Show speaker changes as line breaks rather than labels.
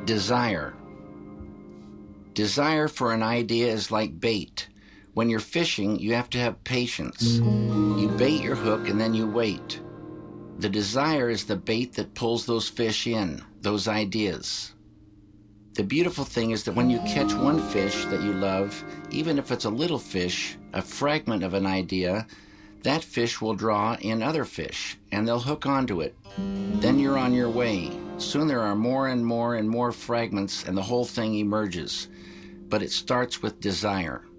Desire. Desire for an idea is like bait. When you're fishing, you have to have patience. You bait your hook and then you wait. The desire is the bait that pulls those fish in, those ideas. The beautiful thing is that when you catch one fish that you love, even if it's a little fish, a fragment of an idea, that fish will draw in other fish, and they'll hook onto it. Then you're on your way. Soon there are more and more and more fragments, and the whole thing emerges. But it starts with desire.